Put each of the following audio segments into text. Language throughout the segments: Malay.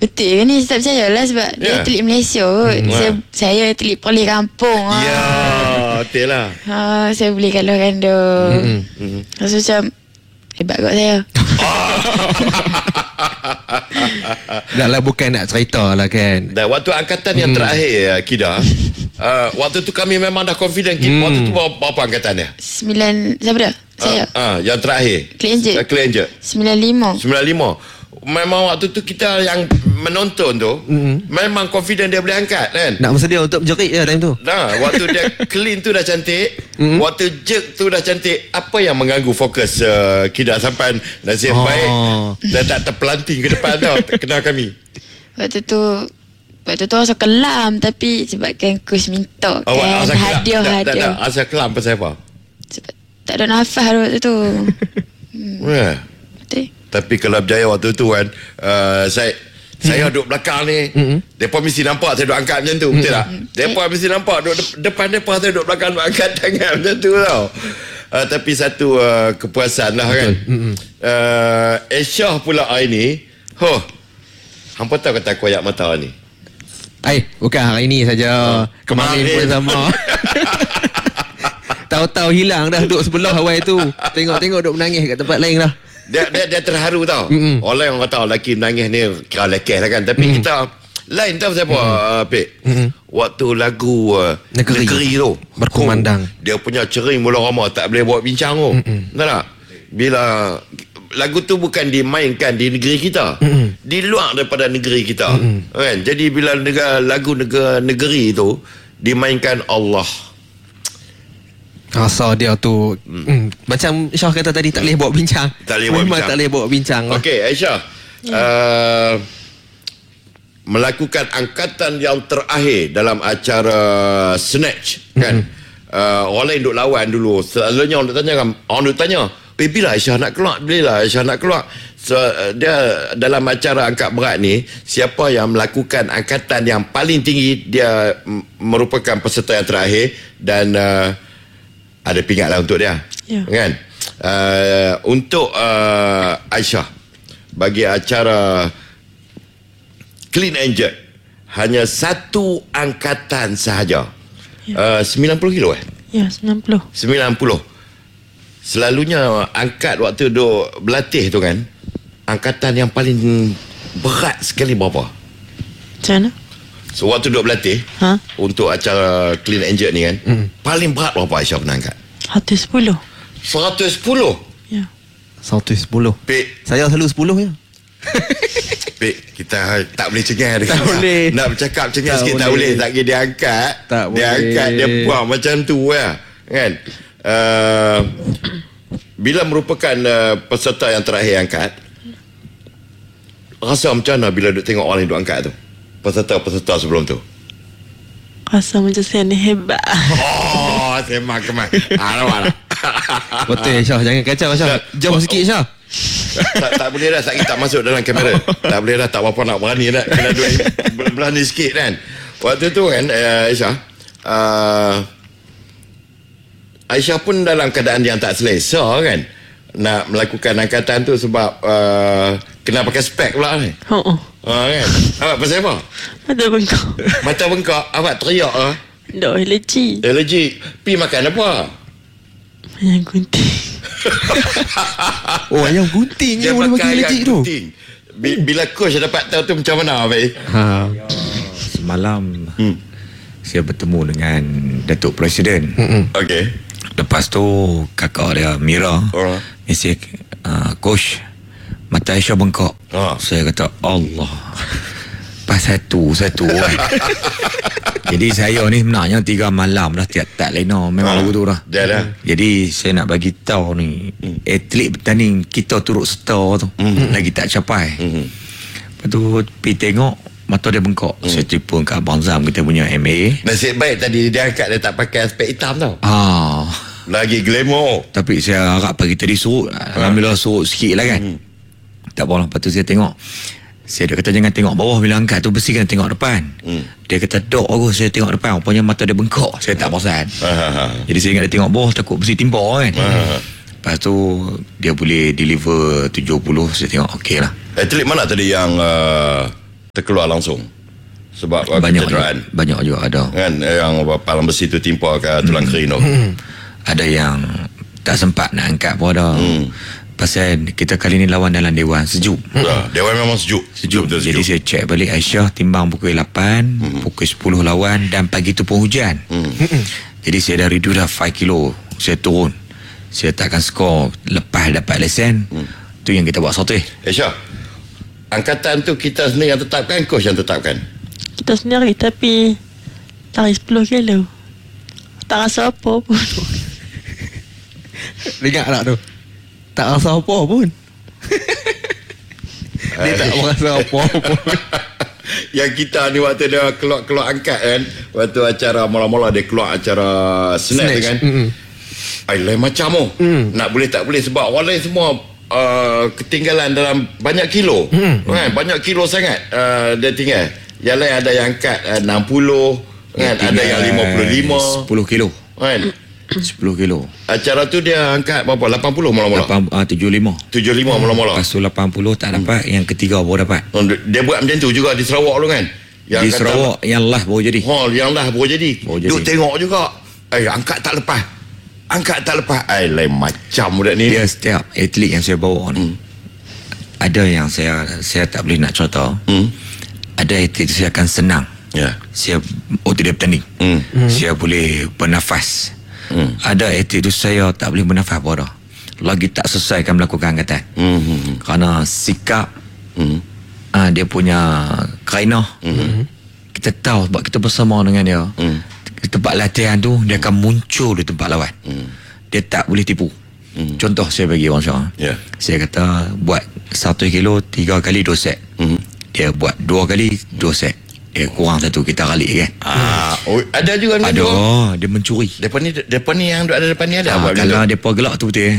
Betul ke ni? Tak percaya lah sebab dia atlet Malaysia. Saya atlet Perlis Kampung. Ya, betul lah. Saya boleh kalahkan dia. Rasa macam hebat kot saya. Dah lah, bukan nak cerita lah kan. Dan waktu angkatan yang terakhir, Kida, waktu tu kami memang dah confident. Waktu tu berapa angkatan dia? 9. Siapa dah? Saya. Yang terakhir Clean Jet. 95. Memang waktu tu kita yang menonton tu memang confident dia boleh angkat kan. Nak bersedia untuk menjerit je time tu. Nah, waktu dia clean tu dah cantik, waktu jerk tu dah cantik. Apa yang mengganggu fokus Kida sampai nasib baik dan tak terpelanting ke depan tau, kenal kami. Waktu tu rasa kelam, tapi sebabkan coach minta kan hadiah. Asal kelam pasal apa? Sebab tak ada nafas waktu tu. Betul. Tapi kalau berjaya waktu tu kan, saya duduk belakang ni, mereka mesti nampak saya duduk angkat macam tu, betul tak? Mereka mesti nampak duduk depan mereka, saya duduk belakang duduk angkat tangan macam tu tau. Tapi satu kepuasan lah kan. Aisyah pula hari ni, hampa tahu kata koyak mata ni? Bukan hari ni saja, kemarin pun sama. Tahu-tahu hilang dah duduk sebelah awal tu. Tengok-tengok duduk menangis kat tempat lain lah. Dia terharu tau. Orang yang kata lelaki menangis ni kira lekeh lah kan. Tapi kita lain tahu siapa, Pik. Waktu lagu Negeri tu berkumandang, dia punya cering mula rama tak boleh buat bincang tu. Tahu tak? Bila lagu tu bukan dimainkan di negeri kita, di luar daripada negeri kita kan. Jadi bila lagu negeri tu dimainkan, Allah rasa dia tu macam Syah kata tadi, tak boleh buat bincang. Memang tak boleh buat bincang. Okey, Aisyah, melakukan angkatan yang terakhir dalam acara Snatch kan. Orang lain duk lawan dulu. Selalunya orang duk tanya kan, orang duk tanya, bila Aisyah nak keluar? Bila Aisyah nak keluar? So, dia dalam acara angkat berat ni, siapa yang melakukan angkatan yang paling tinggi, dia merupakan peserta yang terakhir. Dan ada pingat lah untuk dia, kan? Untuk Aisyah, bagi acara Clean and Jerk, hanya satu angkatan sahaja. 90 kilo Ya, 90. Selalunya angkat waktu duk berlatih tu kan, angkatan yang paling berat sekali berapa? Macam mana? So waktu duk berlatih untuk acara Clean and Jerk ni kan, paling berat berapa Aisyah pernah angkat? 110. 110? Ya. 110. Pik, Saya selalu 10 je. Pik, kita tak boleh cengar dia. Tak boleh. Nak bercakap cengar sikit tak boleh. Tak kira dia angkat. Tak dia boleh. angkat, dia buang macam tu lah. Kan? Bila merupakan peserta yang terakhir angkat, rasa macam mana bila duk tengok orang yang duk angkat tu? Peserta-peserta sebelum tu. Rasa macam saya ni hebat. Semak kemak. Nampak lah. Betul Syah, jangan kacau Syah. Jauh sikit Syah. tak boleh dah, tak masuk dalam kamera. Tak boleh dah, tak apa nak berani dah. Kena berani sikit kan. Waktu tu kan, Aisyah, Aisyah pun dalam keadaan yang tak selesa kan, nak melakukan angkatan tu sebab kena pakai spek pula ni. Kan? Awak pasal apa? Mata bengkak. Awak teriak lah. Dah alergi. Pi makan apa? Ayam gunting. Ayam gunting Dia boleh pakai bagi legit tu. Bila coach dapat tahu tu macam mana Abang? Semalam saya bertemu dengan Datuk Presiden. Okey. Lepas tu kakak dia Mira mesej, coach, mata Aisyah bengkak. Saya kata Allah, pas satu kan. Jadi saya ni sebenarnya 3 malam dah tak lena memang lagu tu dah. Jadi saya nak bagi tahu ni, atlet bertanding kita turut serta tu lagi tak capai. Lepas tu pergi tengok, mata dia bengkak. Saya telefon kat Abang Zam, kita punya MA. Nasib baik tadi dia angkat, dia tak pakai spek hitam tau. Lagi glamour. Tapi saya harap pagi tadi surut. Alhamdulillah surut sikit lah kan. Tak apa lah. Lepas tu saya tengok, dia kata jangan tengok bawah bila angkat tu, bersih kena tengok depan. Dia kata dok aku, saya tengok depan, rupanya mata dia bengkak. Saya tak perasan. Jadi saya ingat dia tengok bawah, takut bersih timpa kan. Lepas tu dia boleh deliver 70. Saya tengok okey lah. Atlet mana tadi yang terkeluar langsung sebab kecederaan. Banyak juga ada. Kan yang palang besi tu timpa ke tulang kering tu. Ada yang tak sempat nak angkat pun ada. Pasal kita kali ni lawan dalam Dewan sejuk. Dewan memang sejuk. Jadi saya cek balik Aisyah timbang pukul 8, pukul 10 lawan dan pagi tu pun hujan. Jadi saya dari dulu dah 5 kilo saya turun. Saya takkan skor lepas dapat lesen. Tu yang kita buat sorti. Aisyah, angkatan tu kita sendiri yang tetapkan, coach yang tetapkan? Kita sendiri, tapi tarik 10 kilo. Tak rasa apa pun. Dengar tak tu? Tak rasa apa pun. Dia tak rasa apa pun. Yang kita ni waktu dia keluar angkat kan, waktu acara mula-mula dia keluar acara snatch kan. Lain macam tu. Nak boleh tak boleh sebab orang lain semua ketinggalan dalam banyak kilo. Kan? Banyak kilo sangat dia tinggal. Yang lain ada yang angkat 60 kan, ada yang 55 10 kilo kan. 10 kilo. Acara tu dia angkat berapa? 80 mula-mula. 75 mula-mula. Lepas tu 80 tak dapat, yang ketiga baru dapat. Dia buat macam tu juga di Sarawak tu kan. Yang di Sarawak yang lah baru jadi. Yang lah baru jadi. Duk tengok juga. Angkat tak lepas. Lain macam budak ni. Dia setiap atlet yang saya bawa ni, ada yang saya tak boleh nak contoh. Ada atlet saya akan senang. Saya dia bertanding. Saya boleh bernafas. Ada atlet tu saya tak boleh bernafas pun dah. Lagi tak selesaikan melakukan angkatan. Kerana sikap dia punya kainah. Kita tahu sebab kita bersama dengan dia. Tempat latihan tu dia akan muncul di tempat lawan. Dia tak boleh tipu. Contoh saya bagi orang Syah. Saya kata buat 1 kilo 3 kali 2 set. Dia buat 2 kali 2 set. Dia kurang satu, kita kali kan. Ada juga ni. Ada, dia mencuri. Depan ni yang ada depan ni ada. Kalau depa gelak tu betul.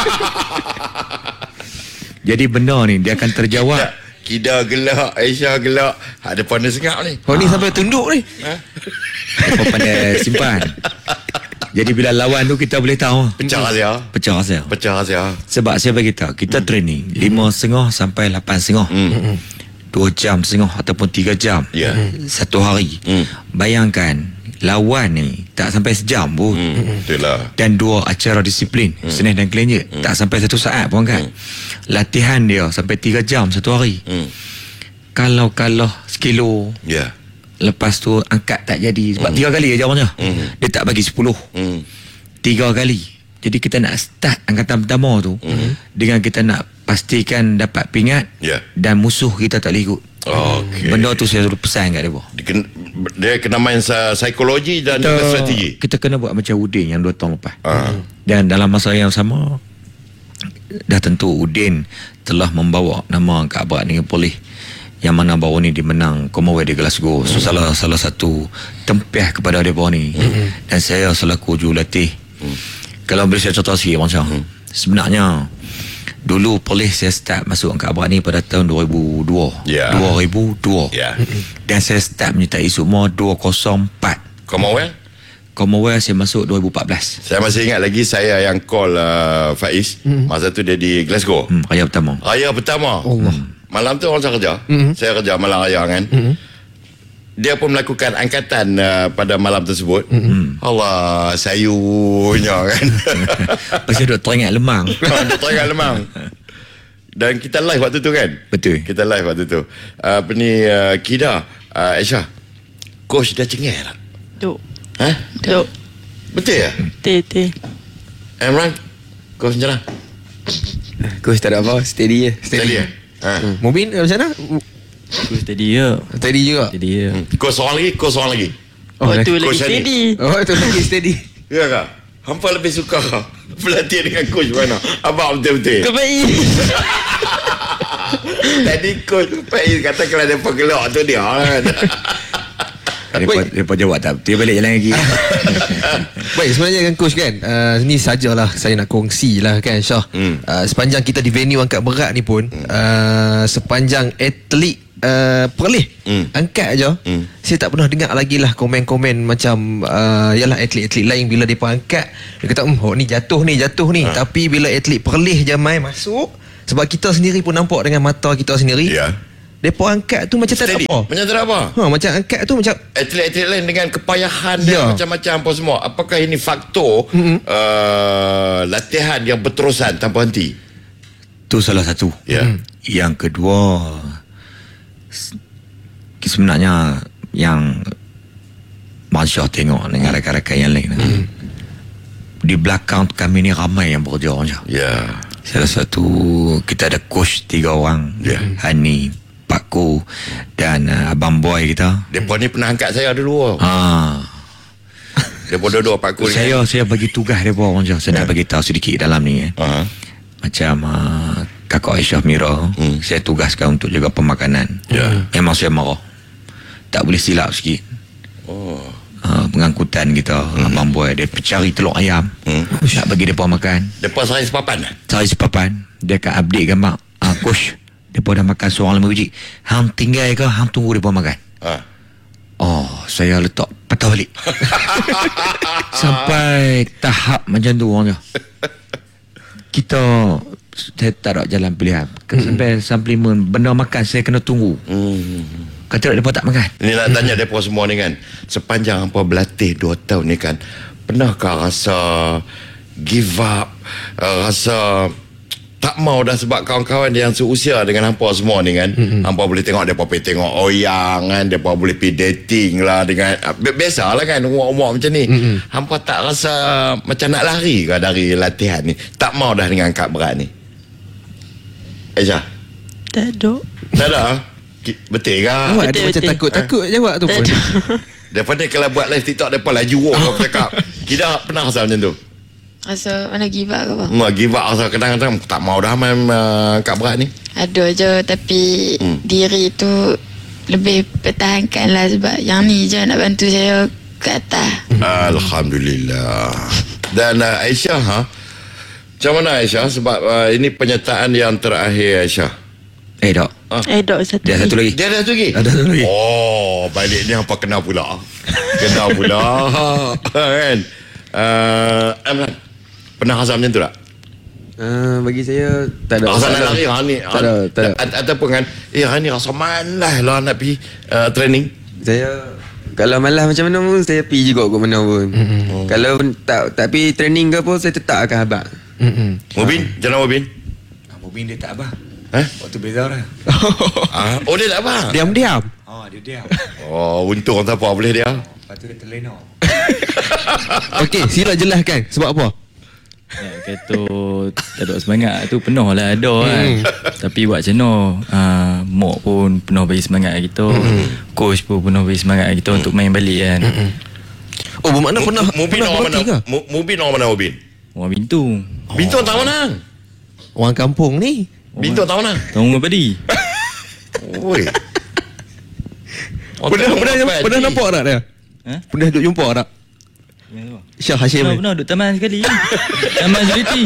Jadi benda ni dia akan terjawab. Kida gelak, Aisyah gelak. Depan dia sengap ni. Ni sampai tunduk ni. Depa pandai simpan. Jadi bila lawan tu kita boleh tahu. Pecah rahsia. Sebab saya bagi tahu, kita training 5.30 sampai 8.30. 2 jam setengah ataupun 3 jam satu hari. Bayangkan lawan ni tak sampai sejam pun. Itulah. Dan 2 acara disiplin, Snatch dan Clean tak sampai 1 saat pun kan. Latihan dia sampai 3 jam satu hari. Kalau sekilo, lepas tu angkat tak jadi sebab 3 kali aja orangnya. Dia tak bagi 10. 3 kali. Jadi kita nak start angkatan pertama tu dengan kita nak pastikan dapat pingat dan musuh kita tak boleh ikut. Benda tu saya suruh pesan kat dia. Dia kena main psikologi dan strategi. Kita kena buat macam Udin yang 2 tahun lepas. Dan dalam masa yang sama dah tentu Udin telah membawa nama Kak Abrak dengan Polis, yang mana baru ni dia menang Commonwealth di Glasgow. So salah satu tempiah kepada dia ni. Dan saya selaku jurulatih, kalau boleh saya contoh sikit macam sebenarnya dulu Polis saya start masuk Kak Abrak ni pada tahun 2002. 2002. Dan saya start menyertai semua 204. Commonwealth saya masuk 2014. Saya masih ingat lagi saya yang call Faiz. Masa tu dia di Glasgow. Raya pertama. Malam tu orang saya kerja. Saya kerja malam raya kan. Dia pun melakukan angkatan pada malam tersebut. Allah, sayunya kan. Pasal duk teringat lemang. Dan kita live waktu tu kan. Betul. Kita live waktu tu. Kida, Aisyah, coach dah cengeng tak? Duk. Duk. Betul ya? Betul. Emran, coach macam mana? Coach tak ada apa, steady je. Steady ya? Mubin macam mana? Aku steady je. Steady juga. Coach seorang lagi. Tu lagi steady. Tu lagi steady. Ya kak? Hampa lebih suka berlatih dengan coach mana? Abang betul-betul. Kebaik. Tadi coach Faiz kata kalau dia gelak tu dia kan. Mereka jawab tak, dia balik jalan lagi. Baik, sebenarnya kan coach kan, ni sajalah saya nak kongsi lah kan Syah. Sepanjang kita di venue angkat berat ni pun, sepanjang atlet Perlis angkat aja, saya tak pernah dengar lagi lah komen-komen macam yalah atlet-atlet lain bila dia angkat dia kata ni jatuh ni. Tapi bila atlet Perlis je main masuk, sebab kita sendiri pun nampak dengan mata kita sendiri, dia Depa angkat tu macam tak ada Steady. apa. Macam tak ada apa. Macam angkat tu macam Atlet-atlet lain dengan kepayahan dia macam-macam apa semua. Apakah ini faktor latihan yang berterusan tanpa henti? Tu salah satu. Yang kedua, sebenarnya yang Masya tengok dengan rakan-rakan yang lain. Di belakang kami ni ramai yang bekerja. Salah satu, kita ada coach 3 orang. Hani, Pak Ko dan Abang Boy kita. Mereka ni pernah angkat saya dulu. Mereka dua-dua Pak Ko ni. Saya bagi tugas mereka orang je. Saya nak bagi tahu sedikit dalam ni. Macam Kakak Aisyah Mira, saya tugaskan untuk jaga pemakanan. Memang saya marah. Tak boleh silap sikit. Pengangkutan kita, Abang Boy dia cari telur ayam, nak bagi mereka makan. Mereka sehari sepapan? Sehari sepapan. Dia akan update gambar, coach, mereka dah makan seorang 5 biji. Hang tinggal ke, hang tunggu mereka makan. Saya letak patah balik. Sampai tahap macam tu orang je. Saya tak ada jalan pilihan. Sampai suplemen, benda makan saya kena tunggu. Kata mereka tak makan. Ini nak tanya mereka semua ni kan, sepanjang hampa berlatih 2 tahun ni kan, pernahkah rasa give up, rasa tak mau dah sebab kawan-kawan yang seusia dengan hampa semua ni kan, hampa boleh tengok mereka pergi tengok oyang kan, mereka boleh pergi dating lah dengan, biasalah kan umur-umur macam ni. Hampa tak rasa macam nak lari ke dari latihan ni, tak mau dah dengan angkat berat ni? Aisyah? Tak ada. Tak ada? Betul ke? awak ada macam takut-takut jawab tu pun. Daripada kalau buat live TikTok mereka laju kau cakap. Kita pernah rasa macam tu? Rasa mana give up ke apa? Give up rasa kadang-kadang tak mau dah main angkat berat ni. Ada je, tapi diri tu lebih pertahankan lah, sebab yang ni je nak bantu saya ke atas. Alhamdulillah. Dan Aisyah, macam mana Aisyah? Sebab ini penyertaan yang terakhir Aisyah. Tak. Dok satu Dia satu lagi. Dia ada satu lagi? Ada satu lagi. Oh, balik ni apa kena pula? Kena pula. Kan? Amran, pernah rasa macam tu tak? Bagi saya tak ada. Rasa nak lari ni. Tak ada. Ataupun kan, ni rasa malas lah nak pergi training. Saya kalau malas macam mana pun saya pergi juga ke mana pun. Kalau tak pergi training ke pun saya tetap akan habaq. Mubin, jalan Mubin. Mubin dia tak abah. Waktu beza dah. Oh, dia tak apa? Diam-diam. Dia diam. Oh, untung tak apa boleh dia. Lepas tu dia terlena. Okey, sila jelaskan sebab apa? Kata tak ada semangat tu penuh lah ada kan. Tapi buat macam mana, Mok pun penuh bagi semangat kita, coach pun penuh bagi semangat kita untuk main balik kan. Oh, bermakna pernah Mubin orang mana? Mubin orang mana Mubin? Orang Bintung. Bintung tahu mana? orang kampung ni. Bintung tahu mana? Tunggu padi. Oi. Pernah nampak tak dia? Pernah duk jumpa tak? Syah Hashim. Pernah duduk taman sekali. Taman Zuliti.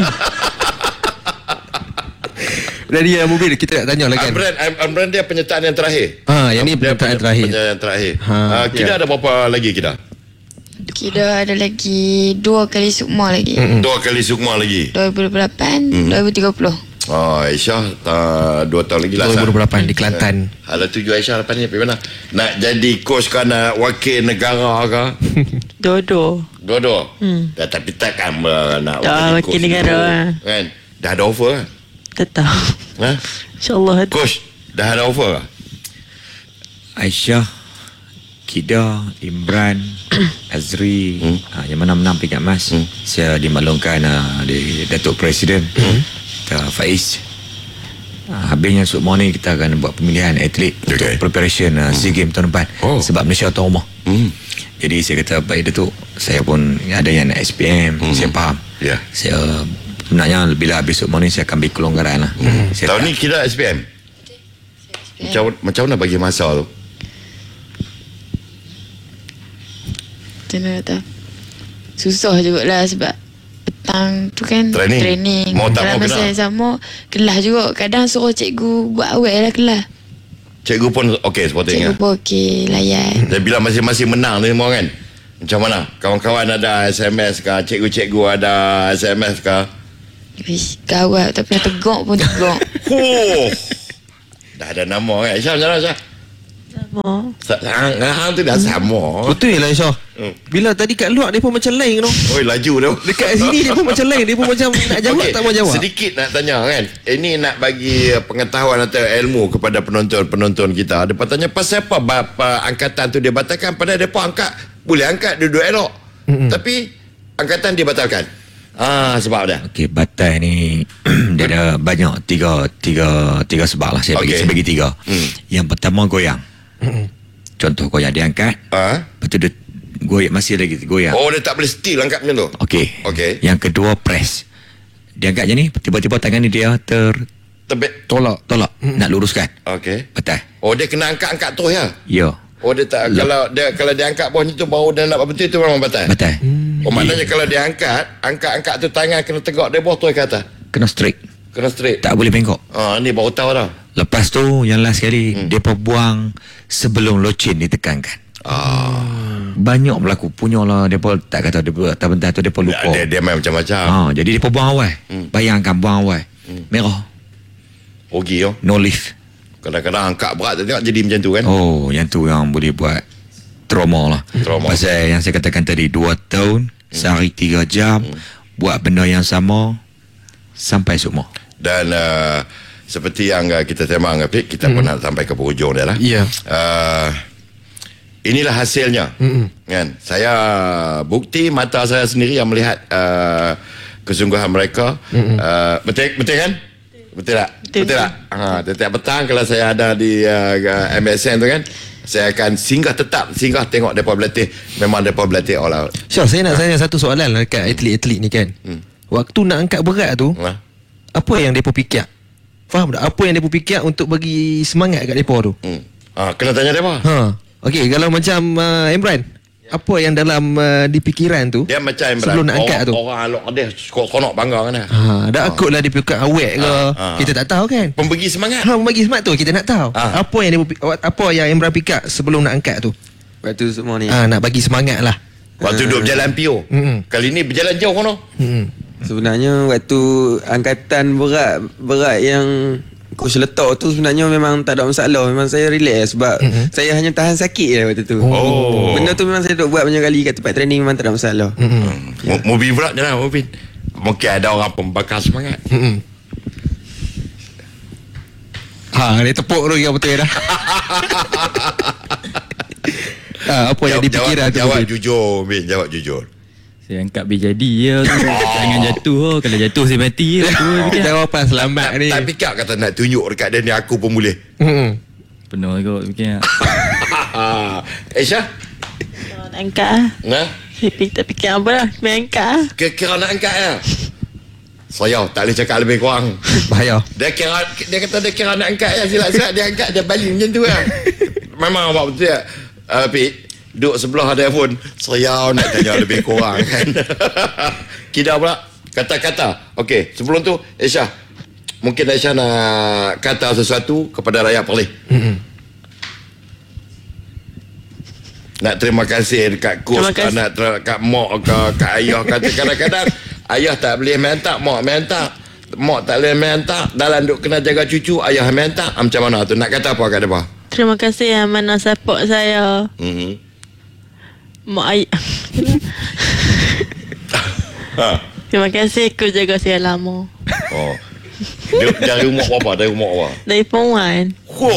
Dari mobil kita nak tanya lah kan. Amran dia penyertaan yang terakhir. Yang ni penyertaan terakhir. Penyertaan yang terakhir. Kita ada berapa lagi kita? Kita ada lagi 2 kali sukma lagi. 2 kali sukma lagi. 2028, 2030. Aisyah 2 tahun lagi lah. 2028 di Kelantan. Hala tuju Aisyah lepas ni pergi mana? Nak jadi coach ke, nak wakil negara ke? Dua-dua. Dua-dua. Tapi takkan nak Wakil negara kan? Dah ada offer kan? Tak tahu. InsyaAllah ada. Coach, dah ada offer ke? Aisyah, Kida, Imran, Azri, yang mana menang pingat emas. Saya dimaklumkan di Datuk Presiden Faiz. Habisnya semua ni kita akan buat pemilihan atlet untuk preparation SEA Games tahun depan. Sebab Malaysia tuan rumah. Jadi saya kata baik Datuk, saya pun ada yang nak SPM, saya faham. Saya sebenarnya bila habis semua ni saya akan beri kelonggaran lah. Tahun ni kira SPM. Macam mana bagi masa tu? Macam mana tahu? Susah jugalah sebab petang tu kan training. Mau tak dalam mau masa kena. yang sama kelas juga. Kadang suruh cikgu buat awal lah kelas. Cikgu pun okey sepatutnya. Cikgu pun okey, layan. Dan bila masing-masing menang ni semua kan, macam mana? Kawan-kawan ada SMS ke? Cikgu-cikgu ada SMS ke? Wish, gawat. Tapi yang tegak pun tegak. Dah ada nama kan. Syah, macam mana Syah? Sama. Hang tu dah sama. Betul lah Syah. Bila tadi kat luar dia pun macam lain tu. Oi, laju dah. Dekat sini dia pun macam lain. Dia pun macam nak jawab Okey, tak mau jawab. sedikit nak tanya kan. Ini nak bagi pengetahuan atau ilmu kepada penonton-penonton kita. Depa tanya pasal apa angkatan tu dia batalkan, padahal depa angkat boleh angkat duduk elok. Tapi angkatan dia batalkan. Sebab dah. Okey, batal ni dia ada banyak tiga sebab lah. Saya bagi tiga. Yang pertama goyang. Contoh goyang dia angkat. Lepas tu dia goyang, masih lagi goyang. Oh, dia tak boleh still angkat macam tu. Okey. Okey. Yang kedua press. Dia angkat je ni, tiba-tiba tangan ni dia Tebik. Tolak. nak luruskan. Okey. Batal. Oh, dia kena angkat terus ya. Ya. Oh, dia tak kalau dia angkat bawah ni tu baru dia nak betul tu memang batal. Batal. Oh, maknanya kalau dia angkat tu tangan kena tegak dia bawah terus ke atas. Kena straight. Kena straight. Tak boleh bengkok. Ni baru tahu dah. Lepas tu yang last sekali depa buang sebelum locin ditekankan. Banyak berlaku punya lah. Depa tak kata depa tak bentar tu depa lupa. Dia main macam-macam. Jadi depa buang awal. Bayangkan buang awal. Merah. Rugi yo. No lift. Kadang-kadang angkat berat tu tengok jadi macam tu kan. Oh, yang tu yang boleh buat trauma lah. Trauma. Pasal yang saya katakan tadi 2 tahun, sehari 3 jam, buat benda yang sama sampai semua. Dan seperti yang kita tema Apik, kita pun nak sampai ke penghujung dia lah. Ya. Inilah hasilnya. Kan? Saya bukti mata saya sendiri yang melihat kesungguhan mereka. Betul kan? Betul tak? Betul tak? Setiap petang kalau saya ada di MSN tu kan, saya akan singgah tengok mereka berlatih. Memang mereka berlatih all out. Syah, saya nak tanya satu soalan lah dekat atlet-atlet ni kan. Waktu nak angkat berat tu, apa yang mereka fikir? Faham tak? Apa yang mereka fikir untuk bagi semangat kat mereka tu? Kena tanya mereka. Okey, kalau macam Imran, apa yang dalam di fikiran tu Dia macam sebelum nak angkat tu? Orang alok dia seronok bangga kan. Dah akutlah dia fikir awet ke, kita tak tahu kan. Pembagi semangat. Bagi semangat tu kita nak tahu. Apa yang Imran fikir sebelum nak angkat tu? Waktu semua ni. Nak bagi semangat lah. Waktu duduk berjalan PO. Kali ni berjalan jauh kan. Sebenarnya waktu angkatan berat yang coach letak tu sebenarnya memang tak ada masalah. Memang saya relax sebab saya hanya tahan sakit je waktu tu. Benda tu memang saya duk buat banyak kali kat tempat training, memang tak ada masalah. Mobil berat je lah mobil. Mungkin ada orang pembakar semangat. Dia tepuk tu yang betul dah. Apa yang dipikiran tu? Jawab jujur, Bin. Jawab jujur. Saya angkat bil jadi je tu. Jangan jatuh. Kalau jatuh saya mati je tu. Jawapan selamat ni. Tak fikir kata nak tunjuk dekat dia ni aku pun boleh. Penuh kot fikir. Syah? Kalau nak angkat lah. Saya tak fikir apa lah. Main angkat lah. Kira nak angkat ya. Saya tak boleh cakap lebih kurang. Bahaya. Dia kata dia kira nak angkat ya. Silat-silat dia angkat, dia baling macam tu kan. Memang awak betul ya. Pik, duduk sebelah dia pun saya nak tanya lebih kurang kan. Kida pula kata-kata. Okey, sebelum tu Aisyah, mungkin Aisyah nak kata sesuatu kepada rakyat Perlis. Nak terima kasih dekat coach, nak dekat mak ke kat ayah. Kata kadang-kadang ayah tak boleh minta, mak minta. Mak tak boleh minta, dalam duk kena jaga cucu, ayah minta. Macam mana tu? Nak kata apa kat dia? Terima kasih yang mana support saya. Mak ayah. Terima kasih ku jaga saya lama. Dari umur berapa? Dari Form 1.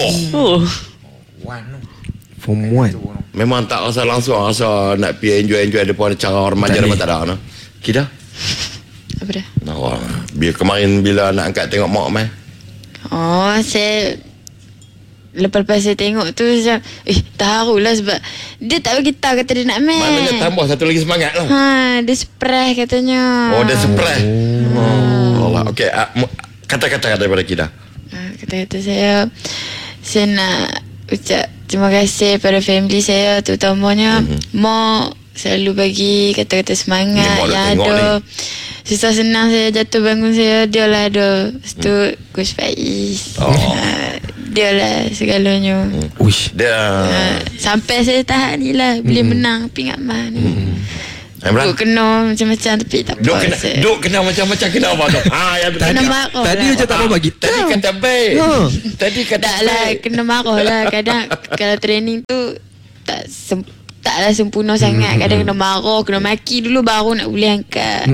Form 1. Memang tak rasa langsung, rasa nak pergi enjoy depan cara remaja depan tak ada no? Kida? Apa dah? Kemarin bila nak angkat tengok mak mai. Saya lepas saya tengok tu macam terharulah sebab dia tak bagi tahu kata dia nak main. Maknanya tambah satu lagi semangat lah. Dia surprise katanya. Dia surprise. Allah. Okey, kata-kata daripada Kida. Kata-kata saya nak ucap terima kasih pada family saya, terutamanya mak selalu bagi kata-kata semangat yang ada. Susah senang saya jatuh bangun saya, dia lah ada. Lepas tu Coach Faiz. Dia lah segalanya. Dia sampai saya tahan ni lah, boleh menang Pingat Mah ni. Imran? Duk kena macam-macam tapi tak apa. Duk kena macam-macam. Kena apa tu? Yang tu Kena marah Tadi lah. macam tak mau bagi Tadi kata baik. Tadi kata Tak lah, kena marah lah. Kadang kalau training tu taklah sempurna sangat. Kadang kena marah, kena maki dulu baru nak boleh angkat.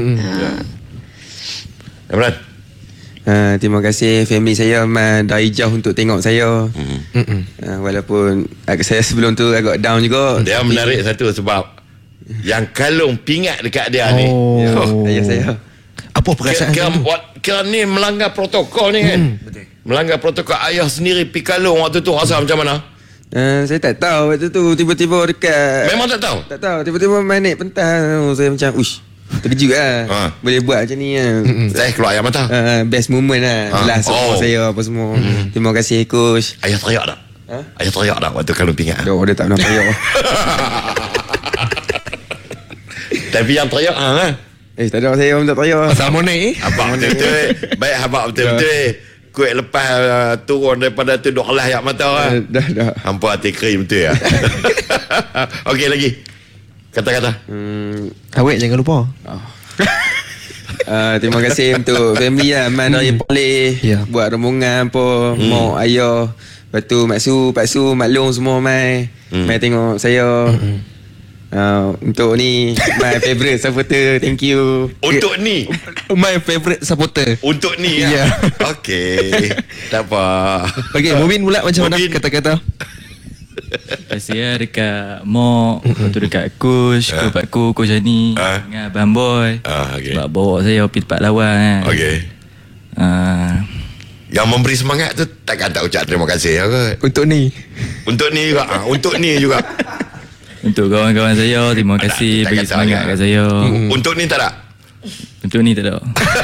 Imran? Terima kasih family saya dari jauh untuk tengok saya. Walaupun saya sebelum tu agak down juga. Dia menarik satu sebab yang kalung pingat dekat dia ni. Ayah saya. Apa perasaan Kira ni melanggar protokol ni kan. Melanggar protokol. Ayah sendiri pi kalung waktu tu rasa macam mana? Saya tak tahu waktu tu tiba-tiba dekat. Memang tak tahu? Tak tahu. Tiba-tiba main naik pentas. Saya macam terkejut lah. Boleh buat macam ni lah. Saya keluar air mata. Best moment lah. Last support saya apa semua. Terima kasih coach. Ayah teriak tak? Ayah teriak tak waktu kalung pingat? Dia tak pernah teriak. Tapi yang teriak Tak ada saya pun tak teriak. Salmonek abang betul-betul. Baik abang betul-betul. Kuih lepas turun daripada tu duk kelas air mata Dah. Hampa hati krim betul ya. Okey lagi. Kata-kata. Awet jangan lupa. Terima kasih untuk family lah. Man dari Poleh buat rombongan apa. Mak, ayah. Lepas tu Pak Su, Mak Long semua mai tengok saya. Untuk ni my favourite supporter. Thank you. Untuk ni My favourite supporter. Untuk ni Ya. Okey. Tak apa. Okey, Mubin pula macam mana Mubin. kata-kata? Terima kasih lah dekat Mok, lepas tu dekat Coach, Coach Ani, dengan Abang Boy. Okay. Sebab bawa saya pergi tempat lawan kan. Okey. Yang memberi semangat tu takkan tak ucap terima kasih kot. Untuk ni. Untuk ni juga. Untuk ni juga. Untuk kawan-kawan saya, terima kasih tak bagi kata semangat lah. kat saya. Untuk ni tak ada. Untuk ni tak ada.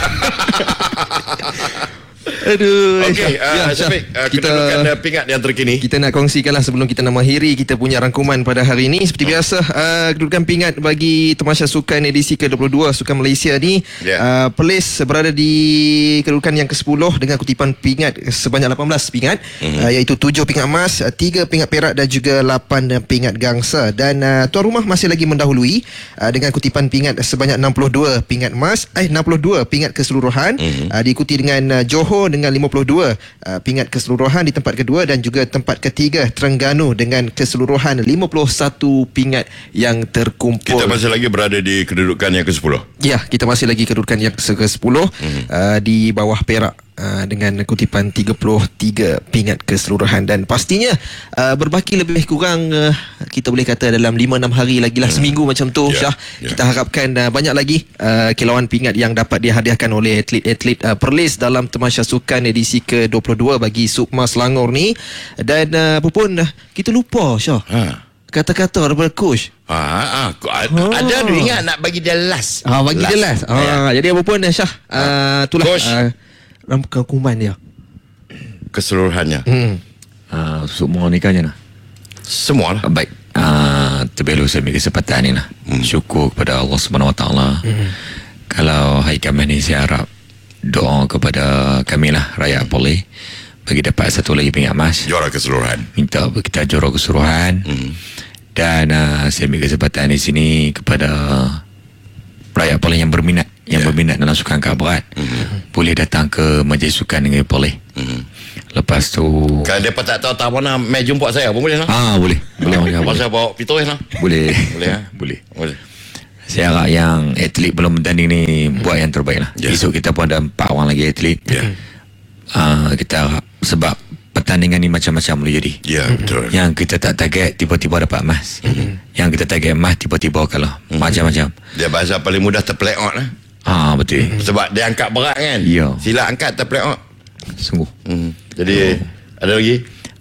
Aduh. Okey, Syafiq, kedudukan pingat yang terkini. Kita nak kongsikanlah sebelum kita nak mengakhiri kita punya rangkuman pada hari ini. Seperti biasa, kedudukan pingat bagi Tamasya Sukan edisi ke-22 Sukan Malaysia ni, Perlis berada di kedudukan yang ke-10 dengan kutipan pingat sebanyak 18 pingat, iaitu 7 pingat emas, 3 pingat perak dan juga 8 pingat gangsa. Dan tuan rumah masih lagi mendahului dengan kutipan pingat sebanyak 62 pingat emas, 62 pingat keseluruhan, diikuti dengan Johor dengan 52 pingat keseluruhan di tempat kedua, dan juga tempat ketiga Terengganu dengan keseluruhan 51 pingat yang terkumpul. Kita masih lagi berada di kedudukan yang ke-10. Ya, kita masih lagi kedudukan yang ke-10 di bawah Perak dengan kutipan 33 pingat keseluruhan. Dan pastinya berbaki lebih kurang kita boleh kata dalam 5-6 hari lagi lah, seminggu macam tu, Syah. Kita harapkan banyak lagi kilauan pingat yang dapat dihadiahkan oleh atlet-atlet Perlis dalam Tamasya Sukan edisi ke-22 bagi Sukma Selangor ni. Dan apa pun kita lupa, Syah, kata-kata daripada coach. Ada tu ingat nak bagi dia last. Bagi dia last. Jadi apa pun Syah, itulah Coach, rangkuman dia keseluruhannya. Semua ni kan je lah. Semua lah. Baik. Terlebih dahulu saya ambil kesempatan ni lah. Syukur kepada Allah SWT. Kalau hari kami ni saya harap doa kepada kami lah, rakyat Poleh, bagi dapat satu lagi pingat emas, Juara keseluruhan. minta kita juara keseluruhan. Dan saya ambil kesempatan di sini kepada rakyat Poleh yang berminat, berminat dalam sukan angkat berat, boleh datang ke Majlis Sukan Negeri Poleh. Lepas tu Kalau mereka tak tahu tak mana, mai jumpa saya pun boleh lah. boleh Pasal bawa pitoh lah. boleh Boleh lah. boleh. Boleh. Saya harap yang atlet belum bertanding ni buat yang terbaik lah. Esok kita pun ada 4 orang lagi atlet. Kita harap, sebab pertandingan ni macam-macam boleh jadi. Ya, betul. Yang kita tak target tiba-tiba dapat emas. Yang kita target emas tiba-tiba kalah. Macam-macam. Dia bahasa paling mudah terplay out lah. Betul. Sebab dia angkat berat kan. Ya. Sila angkat terplay out. Sungguh. Jadi ada lagi?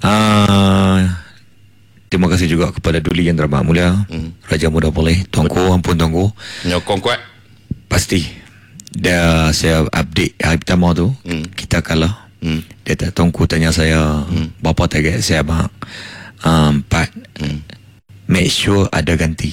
Terima kasih juga kepada Duli Yang Teramat Mulia, Raja Muda Poleh, Tuanku, ampun Tuanku. Nyokong kuat. Pasti. Dah saya update hari pertama tu, kita kalah. Dia tak, Tuanku tanya saya, berapa target saya bang? 4. Make sure ada ganti.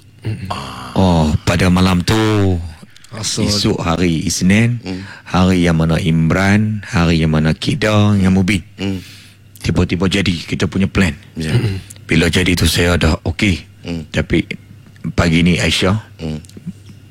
Pada malam tu, esok hari Isnin, hari yang mana Imran, hari yang mana Kida, yang Mubin, tiba-tiba jadi kita punya plan. Bila jadi tu saya dah okey. Tapi pagi ni Aisyah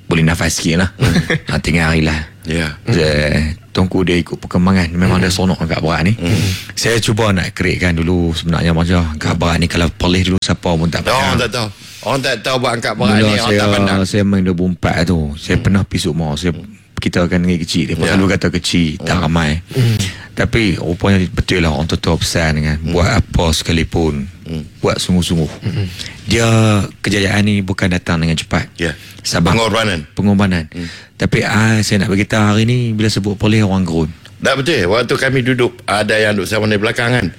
boleh nafas sikit lah. Tengah hari lah. Ya. Tunggu dia ikut perkembangan. Memang dia sonok angkat berat ni. Saya cuba nak createkan dulu sebenarnya macam angkat berat ni kalau pelih dulu siapa pun tak pandang. Orang tak tahu. Orang tak tahu buat angkat berat ni, orang tak pandang. Saya main 24 tu. Saya pernah pergi Sukma. Kita akan negeri kecil. Dia selalu kata kecil, tak ramai. Tapi rupanya betul lah orang tua besar dengan buat apa sekalipun, buat sungguh-sungguh. Dia kejayaan ni bukan datang dengan cepat. Sabar. Pengorbanan. Tapi saya nak beritahu hari ni bila sebut pelih orang gerun. Tak betul. Waktu kami duduk, ada yang duduk sama di belakang kan.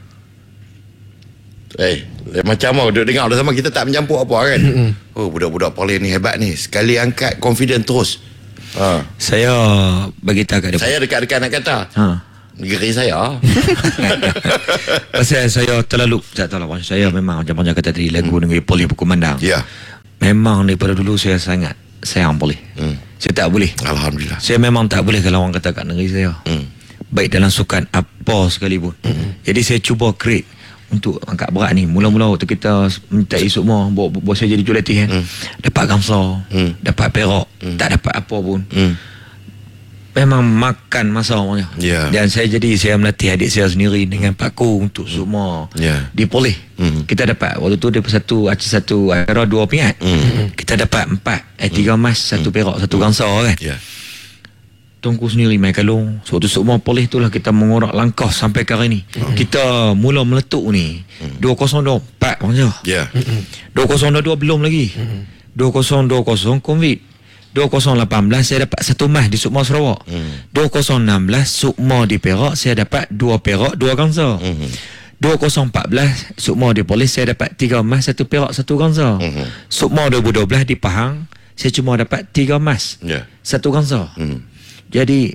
Macam mana duduk dengar sama, kita tak mencampur apa kan. Budak-budak pelih ni hebat ni. Sekali angkat confident terus. Saya beritahu kat dia. Saya dekat-dekat nak kata. Negeri saya. Pasal saya terlalu tak tahu lah. Saya memang macam kata tadi lagu negeri pelih berkumandang. Ya. Memang daripada dulu saya sangat sayang pelih. Saya tak boleh. Alhamdulillah. Saya memang tak boleh kalau orang kata kat negeri saya. Baik dalam sukan apa sekalipun. Jadi saya cuba create untuk angkat berat ni. Mula-mula waktu kita minta semua buat saya jadi jurulatih kan. Dapat gamsar, dapat perak, tak dapat apa pun. Memang makan masa orangnya. Dan saya melatih adik saya sendiri dengan paku untuk semua dipoleh. Kita dapat waktu tu dia satu acara 2 pingat. Kita dapat 4, 3 emas, 1 perak, 1 gamsar kan. Tunggu sendiri main kalung. Waktu semua poleh tu lah kita mengorak langkah sampai ke hari ni. Kita mula meletup ni 2024 macam. 2022 belum lagi. 2020 Covid. 2018 saya dapat 1 emas di Sukma Sarawak. 2016 Sukma di Perak saya dapat 2 perak 2 gamsar. 2014 Sukma di Polis saya dapat 3 emas 1 perak 1 gamsar. Sukma 2012 di Pahang saya cuma dapat 3 emas 1 gamsar. Jadi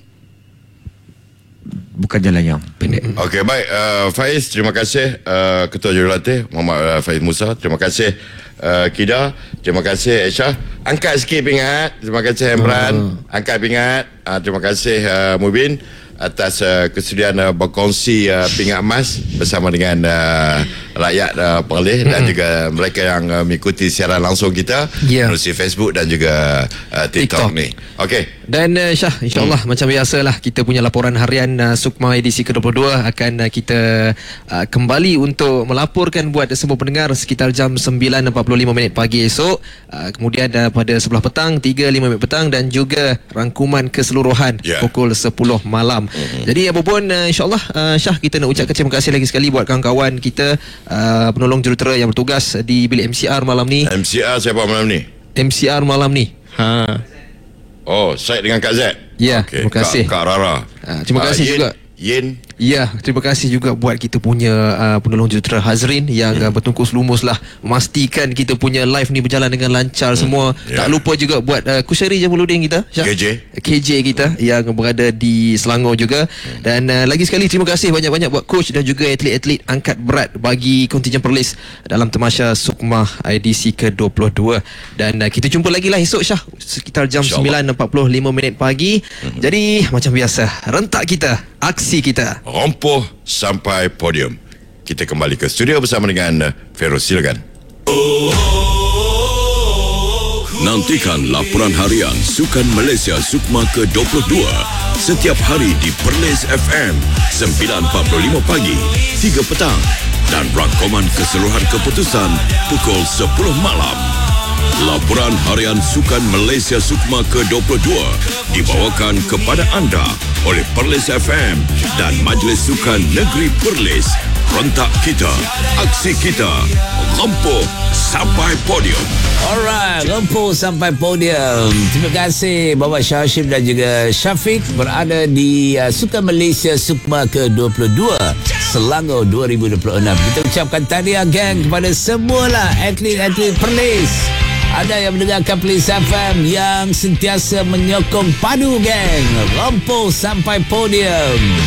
bukan jalan yang pendek. Okey, baik. Faiz, terima kasih. Ketua Jurulatih Muhammad Faiz Musa. Terima kasih Kida. Terima kasih Aisyah. Angkat sikit pingat. Terima kasih Imran. Angkat pingat. Terima kasih Mubin atas kesediaan berkongsi pingat emas bersama dengan rakyat Perlis dan juga mereka yang mengikuti siaran langsung kita melalui Facebook dan juga TikTok ni. Okey. Dan Syah, insyaAllah macam biasalah kita punya laporan harian Sukma edisi ke-22 akan kita kembali untuk melaporkan buat semua pendengar sekitar jam 9.45 pagi esok. Kemudian pada sebelah petang 3.5 petang dan juga rangkuman keseluruhan pukul 10 malam. Jadi apapun insyaAllah Syah, kita nak ucapkan terima kasih lagi sekali buat kawan-kawan kita penolong jurutera yang bertugas di bilik MCR malam ni. MCR siapa malam ni? MCR malam ni. Syed dengan Kak Z. Ya, terima kasih. Kak Rara. Terima kasih juga Yin. Ya, terima kasih juga buat kita punya penolong jurutera Hazrin yang bertungkus lumus lah memastikan kita punya live ni berjalan dengan lancar semua. Tak lupa juga buat Kusyari Jamaluddin kita, KJ kita yang berada di Selangor juga. Dan lagi sekali terima kasih banyak-banyak buat coach dan juga atlet-atlet angkat berat bagi kontingen Perlis dalam Tamasya Sukma edisi ke-22. Dan kita jumpa lagi lah esok Syah sekitar jam 9.45 pagi. Jadi macam biasa, rentak kita, aksi kita, rompoh sampai podium. Kita kembali ke studio bersama dengan Feroz, silakan. Nantikan laporan harian Sukan Malaysia Sukma ke-22 setiap hari di Perlis FM 9.45 pagi, 3 petang dan rangkuman keseluruhan keputusan pukul 10 malam. Laporan harian Sukan Malaysia Sukma ke-22 dibawakan kepada anda oleh Perlis FM dan Majlis Sukan Negeri Perlis. Rentak kita, aksi kita, rompoh sampai podium. Alright, rompoh sampai podium. Terima kasih Bapak Syah Hashim dan juga Syafiq berada di Sukan Malaysia Sukma ke-22 Selangor 2026. Kita ucapkan tahniah geng kepada semualah atlet-atlet Perlis. Ada yang mendengarkan Perlis FM yang sentiasa menyokong padu geng. Rompoh sampai podium.